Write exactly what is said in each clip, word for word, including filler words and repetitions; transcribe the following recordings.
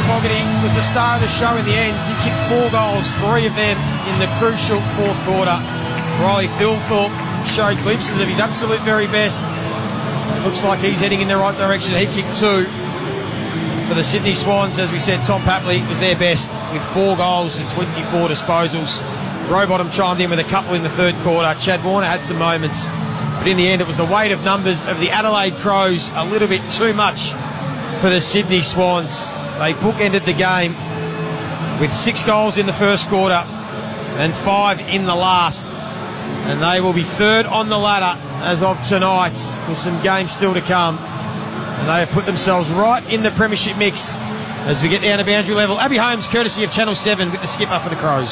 Fogarty was the star of the show in the end. He kicked four goals, three of them in the crucial fourth quarter. Riley Thilthorpe showed glimpses of his absolute very best. It looks like he's heading in the right direction. He kicked two. For the Sydney Swans, as we said, Tom Papley was their best with four goals and twenty-four disposals. Rowbottom chimed in with a couple in the third quarter. Chad Warner had some moments, but in the end it was the weight of numbers of the Adelaide Crows a little bit too much for the Sydney Swans. They bookended the game with six goals in the first quarter and five in the last, and they will be third on the ladder as of tonight with some games still to come. And they have put themselves right in the premiership mix as we get down to boundary level. Abby Holmes, courtesy of Channel seven, with the skipper for the Crows.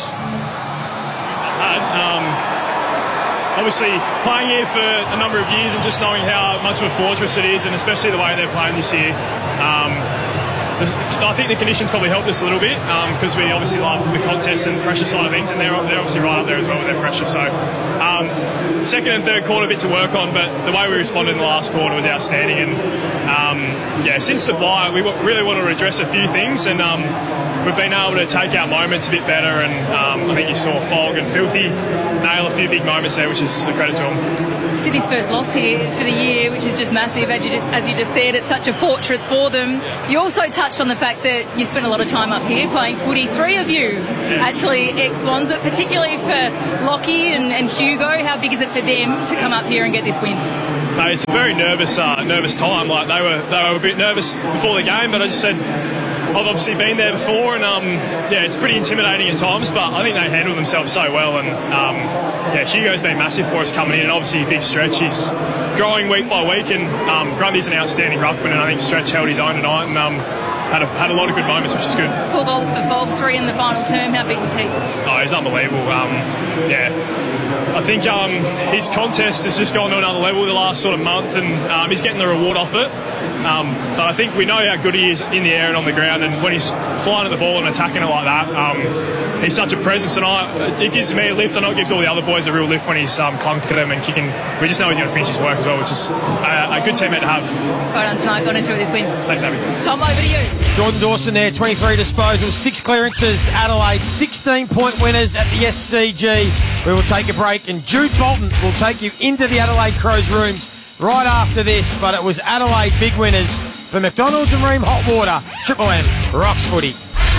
Um, obviously, playing here for a number of years and just knowing how much of a fortress it is, and especially the way they're playing this year. Um, I think the conditions probably helped us a little bit because um, we obviously love the contest and pressure side of things, and they're, they're obviously right up there as well with their pressure. So um, second and third quarter, a bit to work on, but the way we responded in the last quarter was outstanding. And um, yeah, since the bye, we w- really wanted to address a few things, and um, we've been able to take our moments a bit better. And um, I think you saw Fogg and Filthy nail a few big moments there, which is a credit to them. Sydney's first loss here for the year, which is just massive. As you just, as you just said, it's such a fortress for them. You also touched on the fact that you spent a lot of time up here playing footy. Three of you, yeah. actually, ex-Swans, but particularly for Lockie and, and Hugo. How big is it for them to come up here and get this win? No, it's a very nervous, uh, nervous time. Like they were, they were a bit nervous before the game, but I just said, I've obviously been there before, and um, yeah, it's pretty intimidating at times, but I think they handled themselves so well. And um, yeah, Hugo's been massive for us coming in, and obviously a big Stretch. He's growing week by week, and um, Grundy's an outstanding ruckman, and I think Stretch held his own tonight and um, had a, had a lot of good moments, which is good. Four goals for Fogg, three in the final term. How big was he? Oh, he's unbelievable. Um, yeah. I think um, his contest has just gone to another level the last sort of month, and um, he's getting the reward off it. Um, but I think we know how good he is in the air and on the ground, and when he's flying at the ball and attacking it like that, um, he's such a presence tonight. It gives me a lift. I know it gives all the other boys a real lift when he's um, clunking them and kicking. We just know he's going to finish his work as well, which is a, a good teammate to have. Well done tonight. Go and enjoy this win. Thanks, Abby. Tom, over to you. Jordan Dawson there, twenty-three disposals, six clearances. Adelaide, sixteen-point winners at the S C G. We will take a break, and Jude Bolton will take you into the Adelaide Crows rooms right after this. But it was Adelaide big winners for McDonald's and Ream Hot Water. Triple M rocks footy.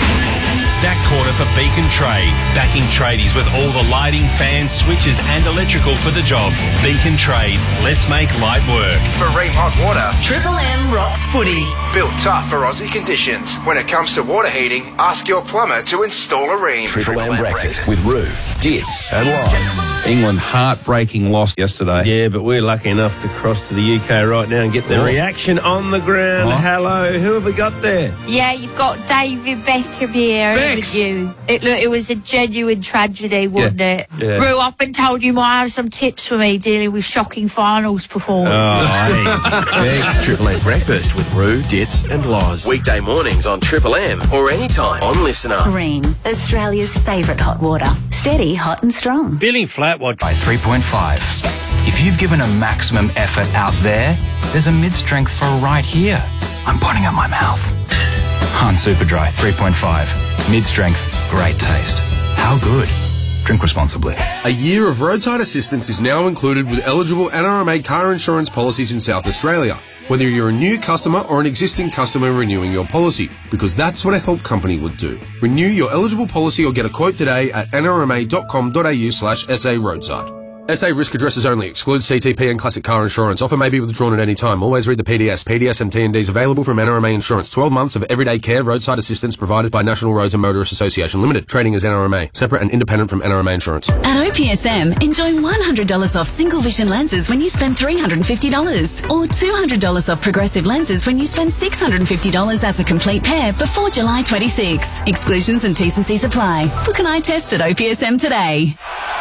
That quarter for Beacon Trade. Backing tradies with all the lighting, fans, switches and electrical for the job. Beacon Trade. Let's make light work. For Ream Hot Water, Triple M rocks footy. Built tough for Aussie conditions. When it comes to water heating, ask your plumber to install a Ream. Triple M breakfast with Roo, Dits and Lies. England heartbreaking loss yesterday. Yeah, but we're lucky enough to cross to the U K right now and get the Oh. reaction on the ground. Oh. Hello, who have we got there? Yeah, you've got David Beckham here, haven't you? It, look, it was a genuine tragedy, wasn't Yeah. it? Yeah. Rue, I've been told you might have some tips for me dealing with shocking finals performances. Oh, hey. Triple M breakfast with Roo, Dits and Lies. Weekday mornings on Triple M or anytime on Listener. Ream, Australia's favourite hot water. Steady, hot and strong. Feeling flat? What? By three point five. If you've given a maximum effort out there, there's a mid-strength for right here. I'm putting up my mouth. Han Superdry three point five. Mid-strength, great taste. How good? Drink responsibly. A year of roadside assistance is now included with eligible N R M A car insurance policies in South Australia, whether you're a new customer or an existing customer renewing your policy, because that's what a help company would do. Renew your eligible policy or get a quote today at n r m a dot com dot a u slash s a roadside. S A risk addresses only. Excludes C T P and classic car insurance. Offer may be withdrawn at any time. Always read the P D S. P D S and T and Ds available from N R M A Insurance. twelve months of everyday care roadside assistance provided by National Roads and Motorists Association Limited. Trading as N R M A. Separate and independent from N R M A Insurance. At O P S M, enjoy one hundred dollars off single vision lenses when you spend three hundred fifty dollars. Or two hundred dollars off progressive lenses when you spend six hundred fifty dollars as a complete pair before July twenty-sixth. Exclusions and T's and C's apply. Book an eye test at O P S M today.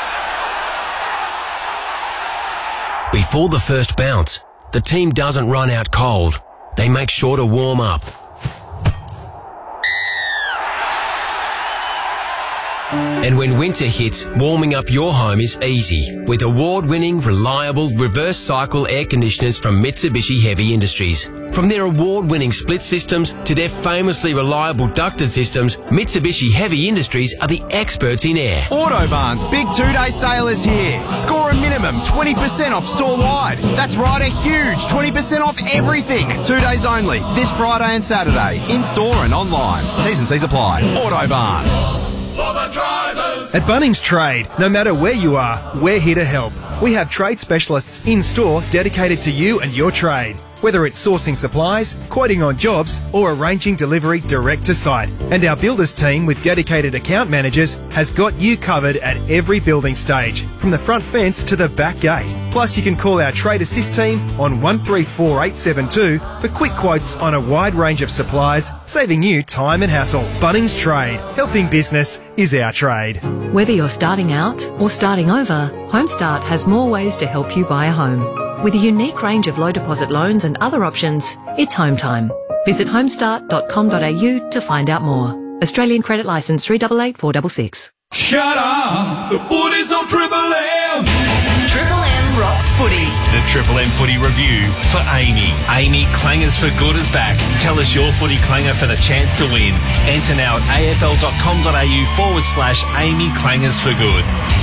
Before the first bounce, the team doesn't run out cold. They make sure to warm up. And when winter hits, warming up your home is easy with award-winning, reliable, reverse cycle air conditioners from Mitsubishi Heavy Industries. From their award-winning split systems to their famously reliable ducted systems, Mitsubishi Heavy Industries are the experts in air. Autobarn's big two-day sale is here. Score a minimum twenty percent off store-wide. That's right, a huge twenty percent off everything. Two days only, this Friday and Saturday, in-store and online. T's and C's apply. Autobarn. For the drivers. At Bunnings Trade, no matter where you are, we're here to help. We have trade specialists in-store dedicated to you and your trade. Whether it's sourcing supplies, quoting on jobs, or arranging delivery direct to site. And our builders team with dedicated account managers has got you covered at every building stage, from the front fence to the back gate. Plus you can call our Trade Assist team on one three four eight seven two for quick quotes on a wide range of supplies, saving you time and hassle. Bunnings Trade. Helping business is our trade. Whether you're starting out or starting over, Homestart has more ways to help you buy a home. With a unique range of low deposit loans and other options, it's home time. Visit homestart dot com dot a u to find out more. Australian credit licence three eight eight four six six. Shut up! The footy's on Triple M! Triple M rocks footy. The Triple M footy review for Amy. Amy Clangers for Good is back. Tell us your footy clanger for the chance to win. Enter now at a f l dot com dot a u forward slash Amy Clangers for Good.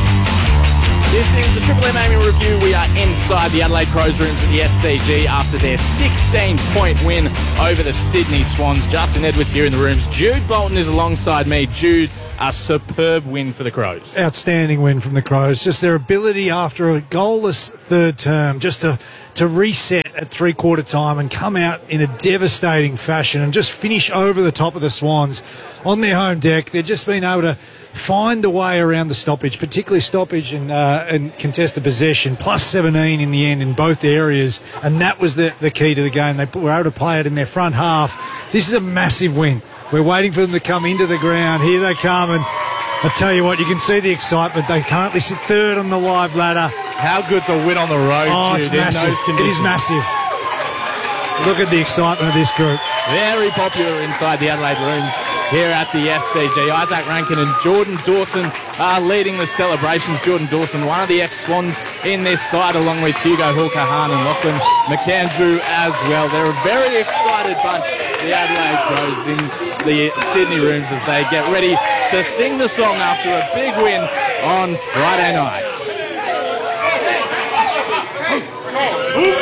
This is the Triple M Amy Review. We are inside the Adelaide Crows rooms at the S C G after their sixteen-point win over the Sydney Swans. Justin Edwards here in the rooms. Jude Bolton is alongside me. Jude, a superb win for the Crows. Outstanding win from the Crows. Just their ability after a goalless third term just to, to reset at three-quarter time and come out in a devastating fashion and just finish over the top of the Swans on their home deck. They've just been able to find a way around the stoppage, particularly stoppage and, uh, and contested possession, plus seventeen in the end in both areas, and that was the, the key to the game. They were able to play it in their front half. This is a massive win. We're waiting for them to come into the ground. Here they come, and I tell you what, you can see the excitement. They currently sit third on the live ladder. How good's a win on the road? Oh, it's massive. It is massive. Look at the excitement of this group. Very popular inside the Adelaide rooms here at the S C G. Isaac Rankin and Jordan Dawson are leading the celebrations. Jordan Dawson, one of the ex-Swans in this side, along with Hugo Hawker-Hahn and Lachlan McAndrew as well. They're a very excited bunch, the Adelaide Crows, in the Sydney rooms as they get ready to sing the song after a big win on Friday night.